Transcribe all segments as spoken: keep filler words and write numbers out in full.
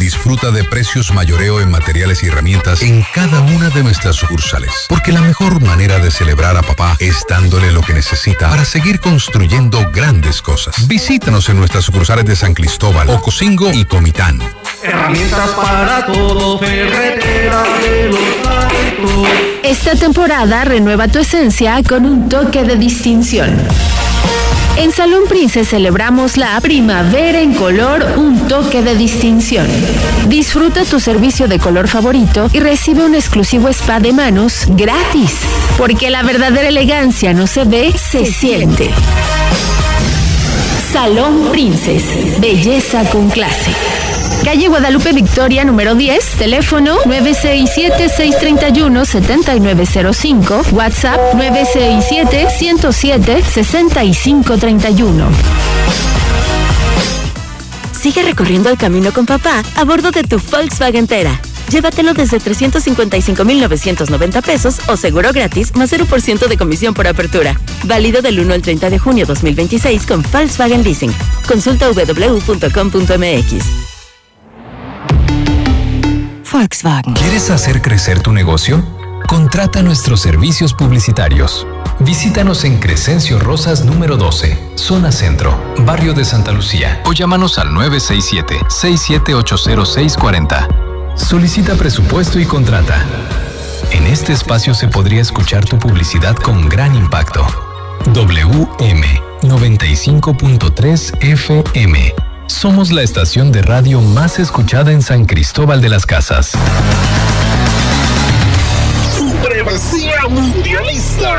Disfruta de precios mayoreo en materiales y herramientas en cada una de nuestras sucursales. Porque la mejor manera de celebrar a papá es dándole lo que necesita para seguir construyendo grandes cosas. Visítanos en nuestras sucursales de San Cristóbal, Ocosingo y Comitán. Herramientas para todo, ferretera de los hábitos. Esta temporada renueva tu esencia con un toque de distinción. En Salón Princess celebramos la primavera en color, un toque de distinción. Disfruta tu servicio de color favorito y recibe un exclusivo spa de manos gratis, porque la verdadera elegancia no se ve, se siente. Salón Princess, belleza con clase. Calle Guadalupe Victoria, número diez, teléfono nueve seis siete, seis tres uno, siete nueve cero cinco, WhatsApp nueve seis siete, uno cero siete, seis cinco tres uno. Sigue recorriendo el camino con papá a bordo de tu Volkswagen Tera. Llévatelo desde trescientos cincuenta y cinco mil novecientos noventa pesos o seguro gratis más cero por ciento de comisión por apertura. Válido del uno al treinta de junio dos mil veintiséis con Volkswagen Leasing. Consulta doble u doble u doble u punto com punto m x. Volkswagen. ¿Quieres hacer crecer tu negocio? Contrata nuestros servicios publicitarios. Visítanos en Crescencio Rosas número doce, Zona Centro, Barrio de Santa Lucía, o llámanos al nueve seis siete, seis siete ocho cero seis cuatro cero. Solicita presupuesto y contrata. En este espacio se podría escuchar tu publicidad con gran impacto. W M noventa y cinco punto tres F M. Somos la estación de radio más escuchada en San Cristóbal de las Casas. ¡Supremacía mundialista!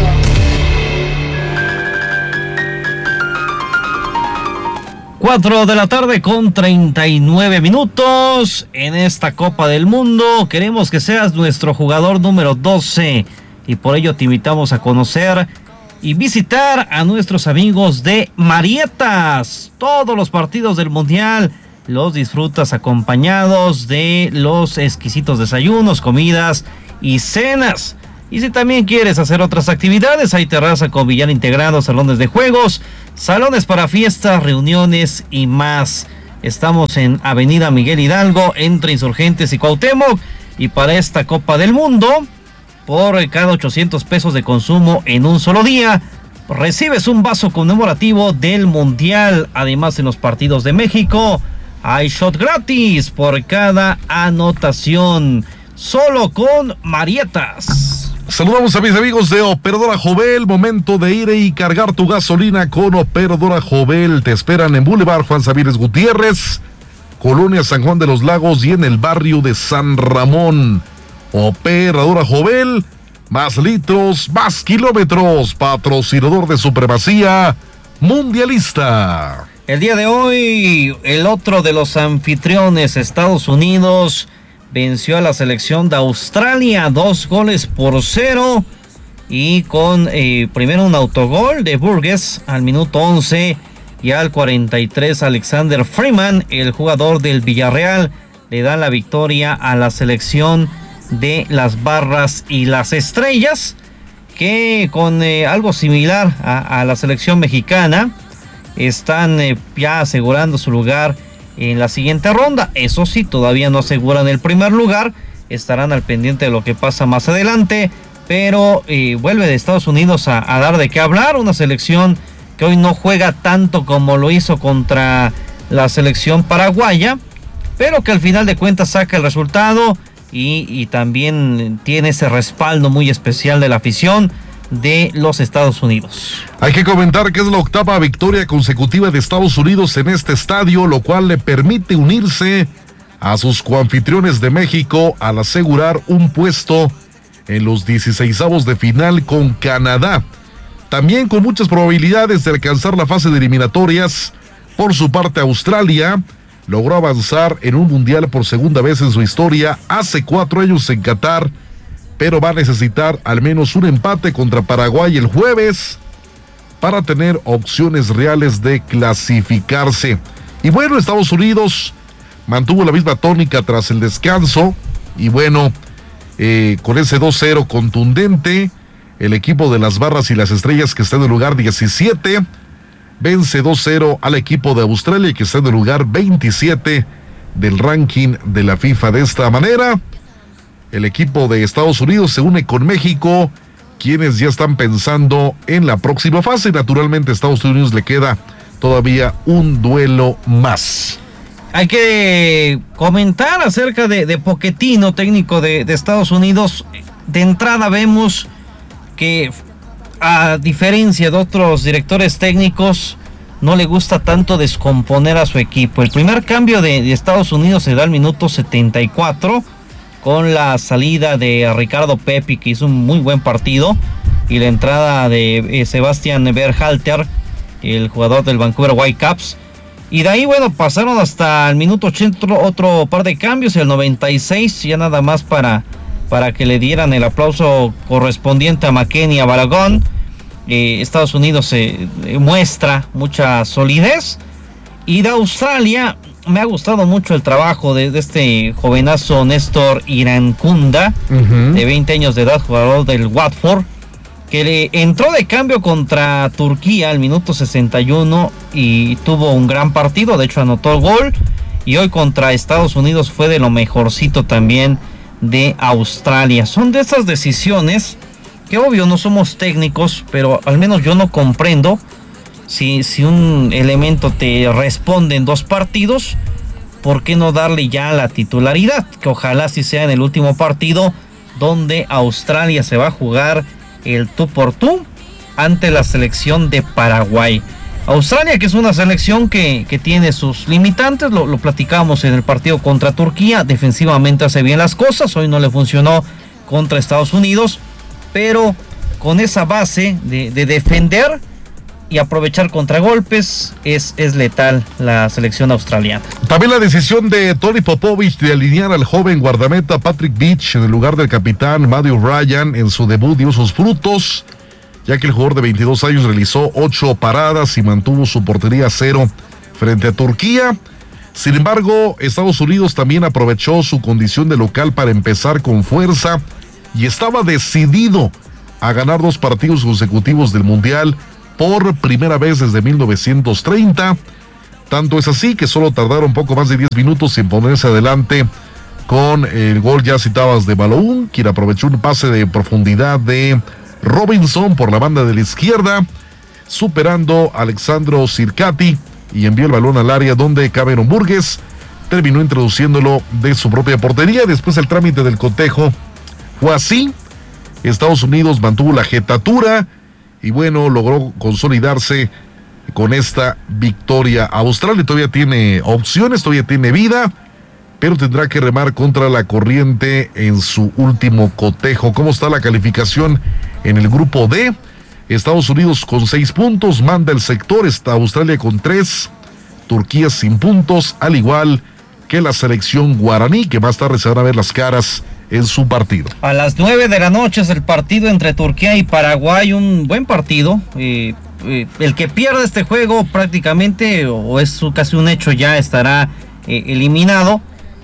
Cuatro de la tarde con treinta y nueve minutos en esta Copa del Mundo. Queremos que seas nuestro jugador número doce y por ello te invitamos a conocer y visitar a nuestros amigos de Marietas. Todos los partidos del Mundial los disfrutas acompañados de los exquisitos desayunos, comidas y cenas. Y si también quieres hacer otras actividades, hay terraza con billar integrado, salones de juegos, salones para fiestas, reuniones y más. Estamos en Avenida Miguel Hidalgo, entre Insurgentes y Cuauhtémoc. Y para esta Copa del Mundo, por cada ochocientos pesos de consumo en un solo día, recibes un vaso conmemorativo del Mundial. Además, en los partidos de México, hay shot gratis por cada anotación. Solo con Marietas. Saludamos a mis amigos de Operadora Jovel. Momento de ir y cargar tu gasolina con Operadora Jovel. Te esperan en Boulevard Juan Sabines Gutiérrez, Colonia San Juan de los Lagos y en el barrio de San Ramón. Operadora Jovel, más litros, más kilómetros, patrocinador de Supremacía Mundialista. El día de hoy, el otro de los anfitriones, Estados Unidos, venció a la selección de Australia, dos goles por cero, y con eh, primero un autogol de Burgess al minuto once y al cuarenta y tres Alexander Freeman, el jugador del Villarreal, le da la victoria a la selección de las Barras y las Estrellas, que con eh, algo similar a, a la selección mexicana están eh, ya asegurando su lugar en la siguiente ronda. Eso sí, todavía no aseguran el primer lugar, estarán al pendiente de lo que pasa más adelante, pero eh, vuelve de Estados Unidos a, a dar de qué hablar, una selección que hoy no juega tanto como lo hizo contra la selección paraguaya, pero que al final de cuentas saca el resultado. Y, y también tiene ese respaldo muy especial de la afición de los Estados Unidos. Hay que comentar que es la octava victoria consecutiva de Estados Unidos en este estadio, lo cual le permite unirse a sus coanfitriones de México al asegurar un puesto en los dieciseisavos de final con Canadá. También con muchas probabilidades de alcanzar la fase de eliminatorias. Por su parte, Australia logró avanzar en un mundial por segunda vez en su historia, hace cuatro años en Qatar, pero va a necesitar al menos un empate contra Paraguay el jueves para tener opciones reales de clasificarse. Y bueno, Estados Unidos mantuvo la misma tónica tras el descanso, y bueno, eh, con ese dos cero contundente, el equipo de las Barras y las Estrellas, que está en el lugar diecisiete, vence dos cero al equipo de Australia, que está en el lugar veintisiete del ranking de la FIFA. De esta manera, el equipo de Estados Unidos se une con México, quienes ya están pensando en la próxima fase. Naturalmente, a Estados Unidos le queda todavía un duelo más. Hay que comentar acerca de, de Pochettino, técnico de, de Estados Unidos. De entrada vemos que, a diferencia de otros directores técnicos, no le gusta tanto descomponer a su equipo. El primer cambio de, de Estados Unidos se da al minuto setenta y cuatro con la salida de Ricardo Pepi, que hizo un muy buen partido, y la entrada de eh, Sebastian Berhalter, el jugador del Vancouver Whitecaps. Y de ahí, bueno, pasaron hasta el minuto ochenta otro par de cambios, el noventa y seis, ya nada más para, para que le dieran el aplauso correspondiente a McKennie y a Balogun. Eh, Estados Unidos eh, muestra mucha solidez. Y de Australia, me ha gustado mucho el trabajo de, de este jovenazo Néstor Irankunda, uh-huh. de veinte años de edad, jugador del Watford, que le entró de cambio contra Turquía al minuto sesenta y uno y tuvo un gran partido. De hecho, anotó el gol, y hoy contra Estados Unidos fue de lo mejorcito también de Australia. Son de esas decisiones que, obvio, no somos técnicos, pero al menos yo no comprendo si, si un elemento te responde en dos partidos, ¿por qué no darle ya la titularidad? Que ojalá sí sea en el último partido, donde Australia se va a jugar el tú por tú ante la selección de Paraguay. Australia, que es una selección que, que tiene sus limitantes, lo, lo platicamos en el partido contra Turquía. Defensivamente hace bien las cosas, hoy no le funcionó contra Estados Unidos, pero con esa base de, de defender y aprovechar contragolpes es, es letal la selección australiana. También la decisión de Tony Popovich de alinear al joven guardameta Patrick Beach en el lugar del capitán Matthew Ryan en su debut dio sus frutos, ya que el jugador de veintidós años realizó ocho paradas y mantuvo su portería a cero frente a Turquía. Sin embargo, Estados Unidos también aprovechó su condición de local para empezar con fuerza y estaba decidido a ganar dos partidos consecutivos del Mundial por primera vez desde mil novecientos treinta. Tanto es así que solo tardaron poco más de diez minutos en ponerse adelante con el gol, ya citabas, de Balogun, quien aprovechó un pase de profundidad de Robinson por la banda de la izquierda, superando a Alexandro Circati, y envió el balón al área donde Cameron Burgess terminó introduciéndolo de su propia portería. Después el trámite del cotejo fue así. Estados Unidos mantuvo la jetatura y, bueno, logró consolidarse con esta victoria. Australia todavía tiene opciones, todavía tiene vida, pero tendrá que remar contra la corriente en su último cotejo. ¿Cómo está la calificación en el grupo D? Estados Unidos con seis puntos, manda el sector. Está Australia con tres, Turquía sin puntos, al igual que la selección guaraní, que más tarde se van a ver las caras en su partido. A las nueve de la noche es el partido entre Turquía y Paraguay, un buen partido. Eh, eh, el que pierde este juego prácticamente, o es casi un hecho ya, estará eh, eliminado,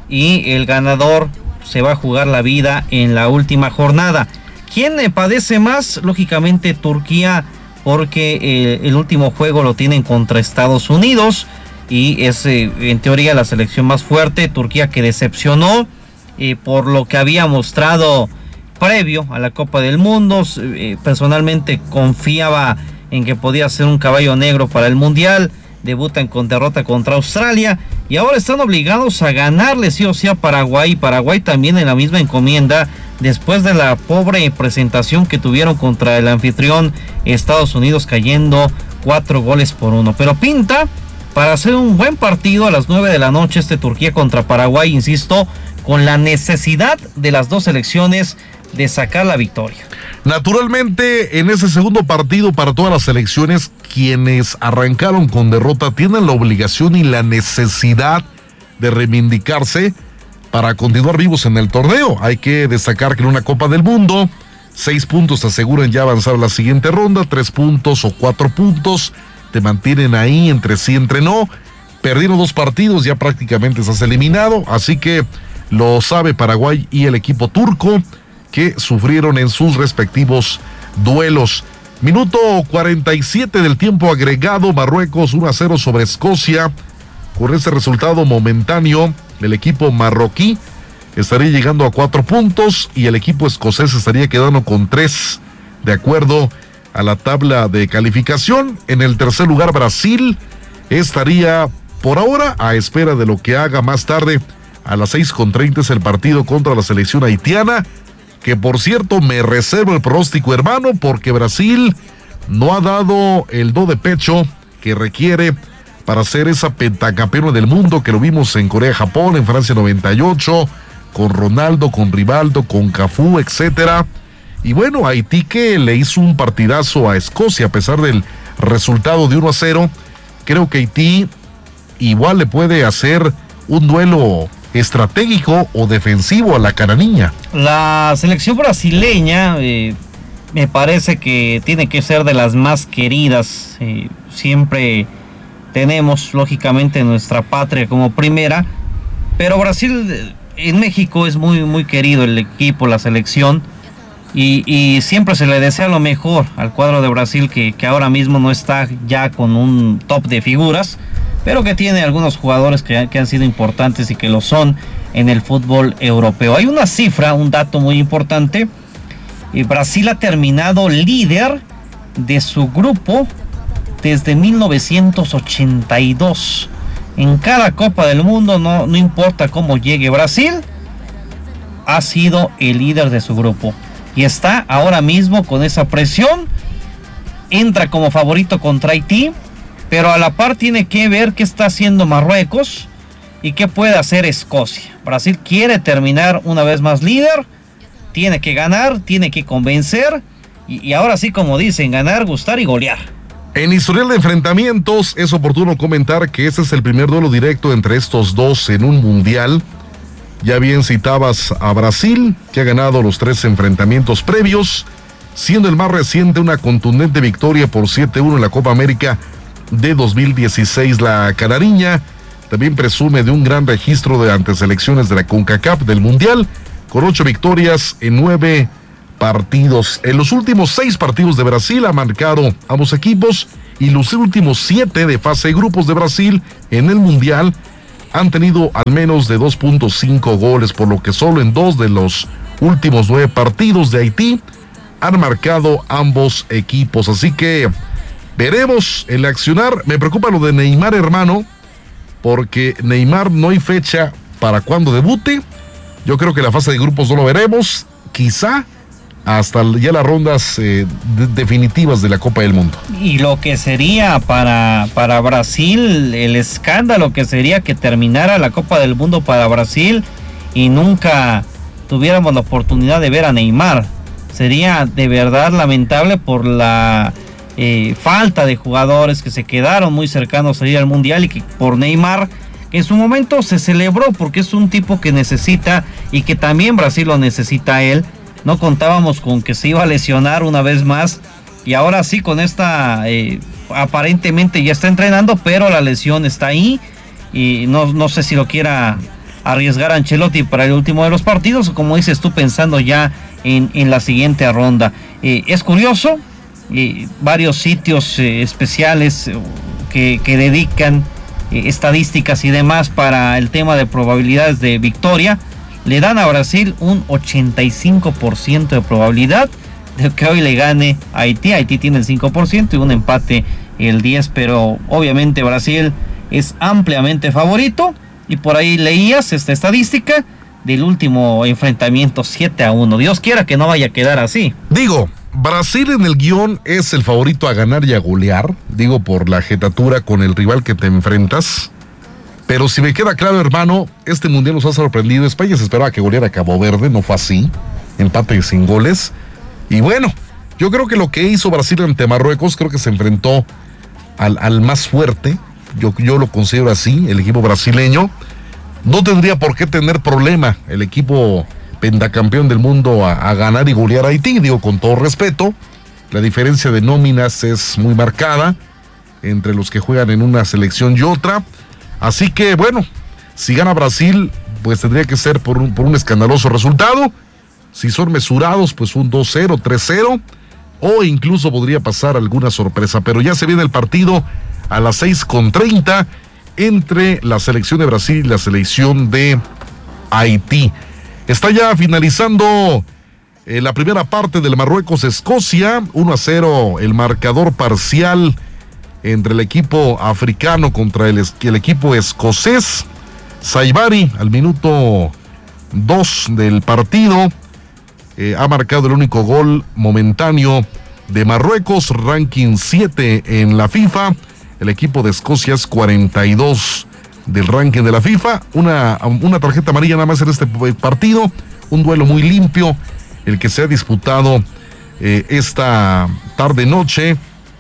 y el ganador se va a jugar la vida en la última jornada. ¿Quién eh, padece más? Lógicamente Turquía, porque eh, el último juego lo tienen contra Estados Unidos y es eh, en teoría la selección más fuerte. Turquía, que decepcionó Eh, por lo que había mostrado previo a la Copa del Mundo. Eh, personalmente confiaba en que podía ser un caballo negro para el Mundial. Debutan con derrota contra Australia y ahora están obligados a ganarle sí o sí a Paraguay. Paraguay también en la misma encomienda, después de la pobre presentación que tuvieron contra el anfitrión Estados Unidos, cayendo cuatro goles por uno. Pero pinta para hacer un buen partido a las nueve de la noche este Turquía contra Paraguay, insisto, con la necesidad de las dos selecciones de sacar la victoria. Naturalmente, en ese segundo partido para todas las selecciones, quienes arrancaron con derrota tienen la obligación y la necesidad de reivindicarse para continuar vivos en el torneo. Hay que destacar que en una Copa del Mundo, seis puntos te aseguran ya avanzar a la siguiente ronda, tres puntos o cuatro puntos te mantienen ahí entre sí, entre no. Perdieron dos partidos, ya prácticamente estás eliminado, así que lo sabe Paraguay y el equipo turco, que sufrieron en sus respectivos duelos. Minuto cuarenta y siete del tiempo agregado, Marruecos uno a cero sobre Escocia. con ese resultado momentáneo, el equipo marroquí estaría llegando a cuatro puntos y el equipo escocés estaría quedando con tres, de acuerdo a la tabla de calificación. En el tercer lugar, Brasil estaría por ahora a espera de lo que haga más tarde. A las seis con treinta es el partido contra la selección haitiana, que por cierto me reservo el pronóstico, hermano, porque Brasil no ha dado el do de pecho que requiere para ser esa pentacampeona del mundo, que lo vimos en Corea, Japón, en Francia noventa y ocho, con Ronaldo, con Rivaldo, con Cafú, etcétera. Y bueno, Haití, que le hizo un partidazo a Escocia a pesar del resultado de uno a cero, creo que Haití igual le puede hacer un duelo estratégico o defensivo a la cananiña. La selección brasileña eh, me parece que tiene que ser de las más queridas. Eh, siempre tenemos lógicamente nuestra patria como primera, pero Brasil, en México es muy muy querido el equipo, la selección, y, y siempre se le desea lo mejor al cuadro de Brasil, que, que ahora mismo no está ya con un top de figuras, pero que tiene algunos jugadores que, que han sido importantes y que lo son en el fútbol europeo. Hay una cifra, un dato muy importante. Brasil ha terminado líder de su grupo desde mil novecientos ochenta y dos. En cada Copa del Mundo, no, no importa cómo llegue Brasil, ha sido el líder de su grupo. Y está ahora mismo con esa presión. Entra como favorito contra Haití, pero a la par tiene que ver qué está haciendo Marruecos y qué puede hacer Escocia. Brasil quiere terminar una vez más líder, tiene que ganar, tiene que convencer, y, y ahora sí, como dicen, ganar, gustar y golear. En historial de enfrentamientos, es oportuno comentar que este es el primer duelo directo entre estos dos en un mundial. Ya bien citabas a Brasil, que ha ganado los tres enfrentamientos previos, siendo el más reciente una contundente victoria por siete uno en la Copa América de dos mil dieciséis. La canariña también presume de un gran registro de anteselecciones de la CONCACAF del Mundial, con ocho victorias en nueve partidos. En los últimos seis partidos de Brasil ha marcado ambos equipos, y los últimos siete de fase de grupos de Brasil en el Mundial han tenido al menos de dos punto cinco goles, por lo que solo en dos de los últimos nueve partidos de Haití han marcado ambos equipos. Así que veremos el accionar. Me preocupa lo de Neymar, hermano, porque Neymar no hay fecha para cuando debute. Yo creo que la fase de grupos no lo veremos, quizá hasta ya las rondas eh, de, definitivas de la Copa del Mundo. Y lo que sería para, para Brasil, el escándalo que sería que terminara la Copa del Mundo para Brasil y nunca tuviéramos la oportunidad de ver a Neymar. Sería de verdad lamentable por la eh, falta de jugadores que se quedaron muy cercanos a ir al Mundial, y que por Neymar, que en su momento se celebró porque es un tipo que necesita, y que también Brasil lo necesita a él. No contábamos con que se iba a lesionar una vez más, y ahora sí, con esta eh, aparentemente ya está entrenando, pero la lesión está ahí, y no, no sé si lo quiera arriesgar a Ancelotti para el último de los partidos, o como dices tú, pensando ya en, en la siguiente ronda. Eh, es curioso, eh, varios sitios eh, especiales eh, que, que dedican eh, estadísticas y demás para el tema de probabilidades de victoria, le dan a Brasil un ochenta y cinco por ciento de probabilidad de que hoy le gane a Haití. Haití tiene el cinco por ciento y un empate el diez por ciento, pero obviamente Brasil es ampliamente favorito, y por ahí leías esta estadística del último enfrentamiento siete a uno. Dios quiera que no vaya a quedar así. Digo, Brasil en el guión es el favorito a ganar y a golear, digo, por la jetatura con el rival que te enfrentas. Pero si me queda claro, hermano, este mundial nos ha sorprendido. España se esperaba que goleara a Cabo Verde, no fue así, empate sin goles. Y bueno, yo creo que lo que hizo Brasil ante Marruecos, creo que se enfrentó al, al más fuerte, yo, yo lo considero así, el equipo brasileño. No tendría por qué tener problema el equipo pentacampeón del mundo a, a ganar y golear a Haití, digo, con todo respeto. La diferencia de nóminas es muy marcada entre los que juegan en una selección y otra. Así que, bueno, si gana Brasil, pues tendría que ser por un, por un escandaloso resultado. Si son mesurados, pues un dos cero, tres cero, o incluso podría pasar alguna sorpresa. Pero ya se viene el partido a las seis con treinta entre la selección de Brasil y la selección de Haití. Está ya finalizando eh, la primera parte del Marruecos-Escocia, uno a cero el marcador parcial entre el equipo africano contra el, el equipo escocés. Saibari al minuto dos del partido eh, ha marcado el único gol momentáneo de Marruecos, ranking siete en la FIFA. El equipo de Escocia es cuarenta y dos del ranking de la FIFA. Una, una tarjeta amarilla nada más en este partido. Un duelo muy limpio, el que se ha disputado eh, esta tarde-noche,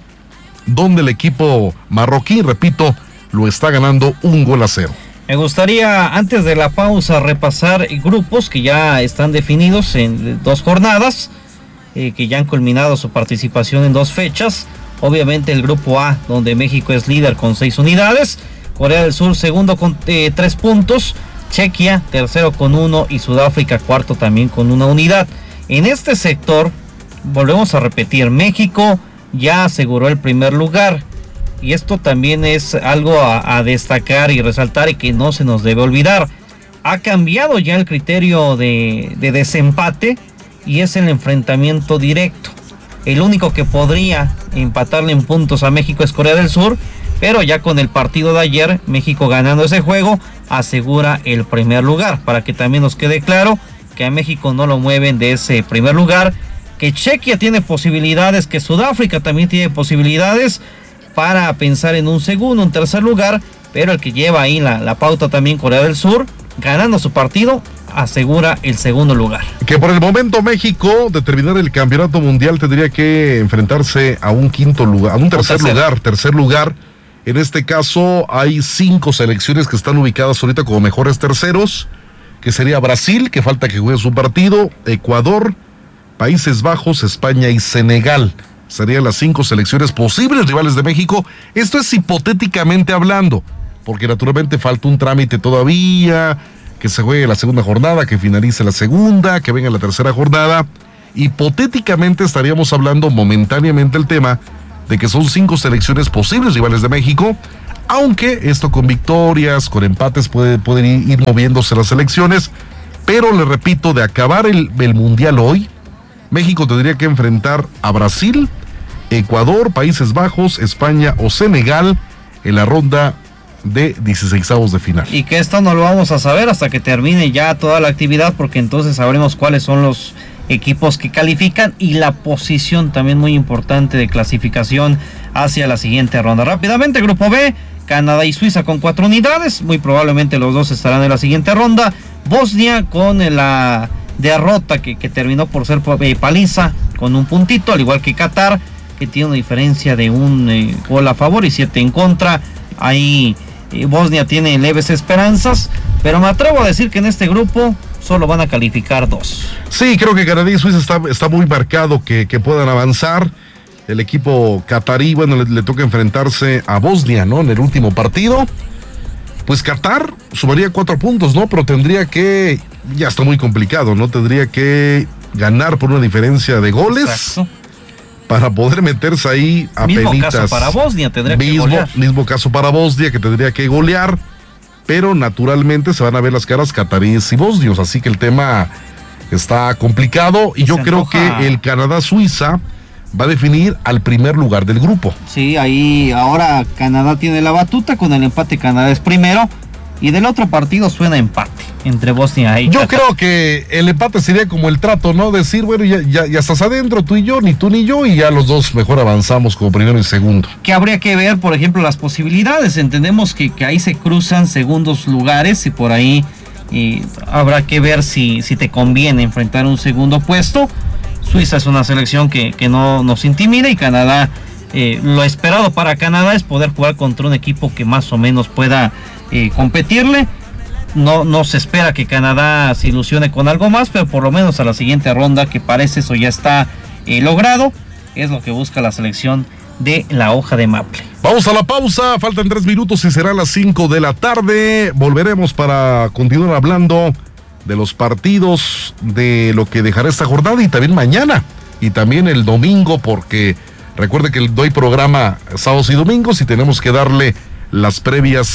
donde el equipo marroquí, repito, lo está ganando un gol a cero. Me gustaría, antes de la pausa, repasar grupos que ya están definidos en dos jornadas, eh, que ya han culminado su participación en dos fechas. Obviamente el grupo A, donde México es líder con seis unidades, Corea del Sur segundo con eh, tres puntos, Chequia tercero con uno y Sudáfrica cuarto también con una unidad. En este sector, volvemos a repetir, México ya aseguró el primer lugar y esto también es algo a, a destacar y resaltar y que no se nos debe olvidar. Ha cambiado ya el criterio de, de desempate y es el enfrentamiento directo. El único que podría empatarle en puntos a México es Corea del Sur, pero ya con el partido de ayer, México ganando ese juego, asegura el primer lugar. Para que también nos quede claro que a México no lo mueven de ese primer lugar, que Chequia tiene posibilidades, que Sudáfrica también tiene posibilidades para pensar en un segundo, un tercer lugar, pero el que lleva ahí la, la pauta también, Corea del Sur, ganando su partido, asegura el segundo lugar. Que por el momento México, de terminar el campeonato mundial, tendría que enfrentarse a un quinto lugar, a un tercer, tercer lugar, tercer lugar. En este caso hay cinco selecciones que están ubicadas ahorita como mejores terceros, que sería Brasil, que falta que juegue su partido, Ecuador, Países Bajos, España y Senegal. Serían las cinco selecciones posibles rivales de México. Esto es hipotéticamente hablando, porque naturalmente falta un trámite todavía, que se juegue la segunda jornada, que finalice la segunda, que venga la tercera jornada. Hipotéticamente estaríamos hablando momentáneamente el tema de que son cinco selecciones posibles rivales de México, aunque esto con victorias, con empates puede, pueden ir, ir moviéndose las selecciones, pero le repito, de acabar el, el mundial hoy, México tendría que enfrentar a Brasil, Ecuador, Países Bajos, España o Senegal en la ronda de dieciseisavos de final. Y que esto no lo vamos a saber hasta que termine ya toda la actividad, porque entonces sabremos cuáles son los equipos que califican y la posición también muy importante de clasificación hacia la siguiente ronda. Rápidamente, grupo B, Canadá y Suiza con cuatro unidades, muy probablemente los dos estarán en la siguiente ronda. Bosnia con la derrota que, que terminó por ser paliza con un puntito, al igual que Qatar, que tiene una diferencia de un eh, gol a favor y siete en contra. Ahí eh, Bosnia tiene leves esperanzas, pero me atrevo a decir que en este grupo solo van a calificar dos. Sí, creo que Canadá y Suiza está, está muy marcado que, que puedan avanzar. El equipo catarí, bueno, le, le toca enfrentarse a Bosnia, ¿no? En el último partido. Pues Qatar sumaría cuatro puntos, ¿no? Pero tendría que, ya está muy complicado, ¿no? Tendría que ganar por una diferencia de goles. Exacto. Para poder meterse ahí a mismo penitas. Caso para Bosnia, tendría mismo, que golear. Mismo caso para Bosnia, que tendría que golear. Pero naturalmente se van a ver las caras cataríes y bosnios, así que el tema está complicado y, y yo creo antoja... que el Canadá-Suiza va a definir al primer lugar del grupo. Sí, ahí ahora Canadá tiene la batuta, con el empate Canadá es primero y del otro partido suena empate entre Bosnia y Yo Qatar. Creo que el empate sería como el trato, ¿no? Decir, bueno, ya, ya, ya estás adentro, tú y yo, ni tú ni yo, y ya los dos mejor avanzamos como primero y segundo. Que habría que ver, por ejemplo, las posibilidades. Entendemos que, que ahí se cruzan segundos lugares y por ahí y habrá que ver si, si te conviene enfrentar un segundo puesto. Suiza es una selección que, que no nos intimida y Canadá, eh, lo esperado para Canadá es poder jugar contra un equipo que más o menos pueda eh, competirle. No, no se espera que Canadá se ilusione con algo más, pero por lo menos a la siguiente ronda, que parece eso ya está eh, logrado, es lo que busca la selección de la hoja de maple. Vamos a la pausa, faltan tres minutos y será las cinco de la tarde. Volveremos para continuar hablando de los partidos, de lo que dejará esta jornada y también mañana y también el domingo, porque recuerde que doy programa sábados y domingos y tenemos que darle las previas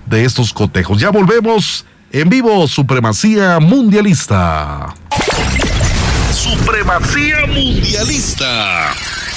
de estos cotejos. Ya volvemos en vivo, Supremacía Mundialista. Supremacía Mundialista.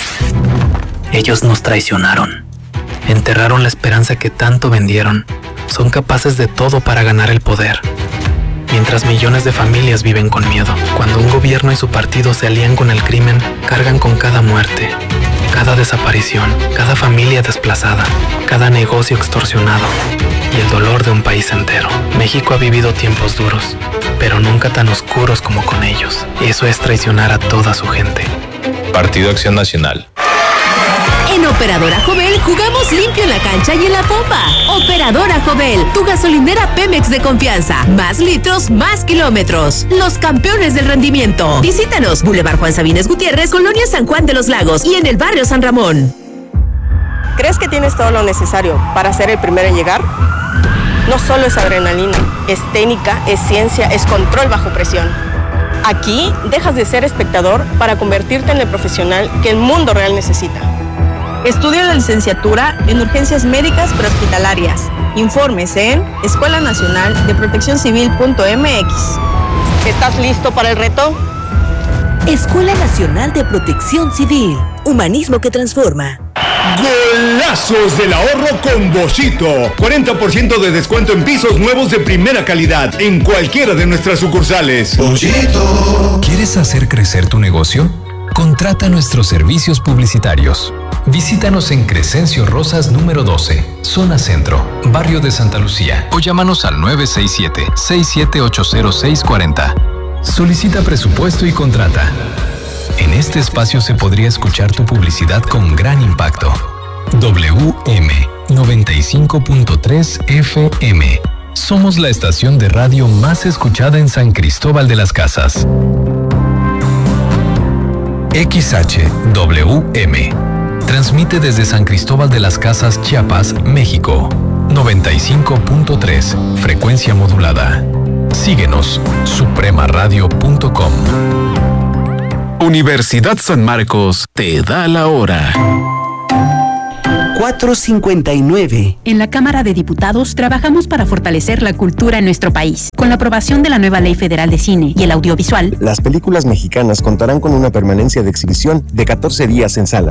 Ellos nos traicionaron. Enterraron la esperanza que tanto vendieron. Son capaces de todo para ganar el poder. Mientras millones de familias viven con miedo. Cuando un gobierno y su partido se alían con el crimen, cargan con cada muerte, cada desaparición, cada familia desplazada, cada negocio extorsionado y el dolor de un país entero. México ha vivido tiempos duros, pero nunca tan oscuros como con ellos. Eso es traicionar a toda su gente. Partido Acción Nacional. En Operadora Jovel jugamos limpio en la cancha y en la pompa. Operadora Jovel, tu gasolinera Pemex de confianza. Más litros, más kilómetros. Los campeones del rendimiento. Visítanos, Boulevard Juan Sabines Gutiérrez, Colonia San Juan de los Lagos y en el barrio San Ramón. ¿Crees que tienes todo lo necesario para ser el primero en llegar? No solo es adrenalina, es técnica, es ciencia, es control bajo presión. Aquí dejas de ser espectador para convertirte en el profesional que el mundo real necesita. Estudia la licenciatura en urgencias médicas prehospitalarias. Informes en escuela nacional de protección civil punto m x. ¿Estás listo para el reto? Escuela Nacional de Protección Civil. Humanismo que transforma. ¡Golazos del ahorro con Boschito! cuarenta por ciento de descuento en pisos nuevos de primera calidad en cualquiera de nuestras sucursales. Boschito. ¿Quieres hacer crecer tu negocio? Contrata nuestros servicios publicitarios. Visítanos en Crescencio Rosas número doce, zona centro, barrio de Santa Lucía, o llámanos al nueve seis siete, seis siete ocho cero seis cuatro cero. Solicita presupuesto y contrata. En este espacio se podría escuchar tu publicidad con gran impacto. W M noventa y cinco punto tres F M. Somos la estación de radio más escuchada en San Cristóbal de las Casas. X H W M. Transmite desde San Cristóbal de las Casas, Chiapas, México. noventa y cinco punto tres, frecuencia modulada. Síguenos, suprema radio punto com. Universidad San Marcos te da la hora. cuatro cincuenta y nueve. En la Cámara de Diputados trabajamos para fortalecer la cultura en nuestro país. Con la aprobación de la nueva Ley Federal de Cine y el Audiovisual, las películas mexicanas contarán con una permanencia de exhibición de catorce días en salas.